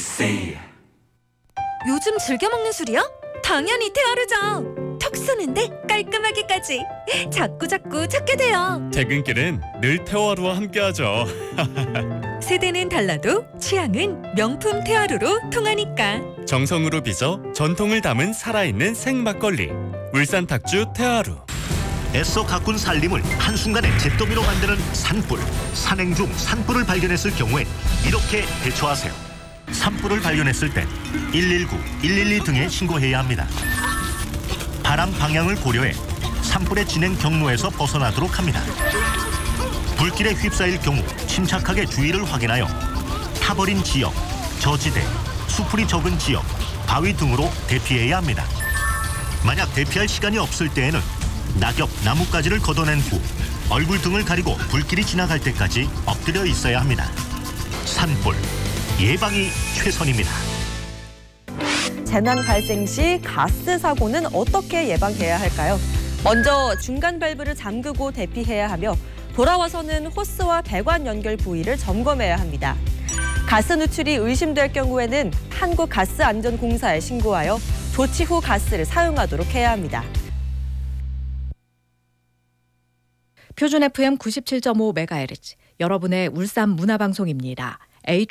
ABC. 요즘 즐겨 먹는 술이요? 당연히 테아르죠. 턱 쏘는데 깔끔하게까지 자꾸 찾게 돼요. 퇴근길은 늘 테화루와 함께하죠. 세대는 달라도 취향은 명품 테아르로 통하니까. 정성으로 빚어 전통을 담은 살아있는 생막걸리. 울산 탁주 테화루. 애써 가꾼 살림을 한순간에 잿더미로 만드는 산불. 산행 중 산불을 발견했을 경우엔 이렇게 대처하세요. 산불을 발견했을 땐 119, 112 등에 신고해야 합니다. 바람 방향을 고려해 산불의 진행 경로에서 벗어나도록 합니다. 불길에 휩싸일 경우 침착하게 주위를 확인하여 타버린 지역, 저지대, 수풀이 적은 지역, 바위 등으로 대피해야 합니다. 만약 대피할 시간이 없을 때에는 낙엽, 나뭇가지를 걷어낸 후 얼굴 등을 가리고 불길이 지나갈 때까지 엎드려 있어야 합니다. 산불, 예방이 최선입니다. 재난 발생 시 가스 사고는 어떻게 예방해야 할까요? 먼저 중간 밸브를 잠그고 대피해야 하며 돌아와서는 호스와 배관 연결 부위를 점검해야 합니다. 가스 누출이 의심될 경우에는 한국가스안전공사에 신고하여 조치 후 가스를 사용하도록 해야 합니다. 표준 FM 97.5MHz, 여러분의 울산 문화방송입니다.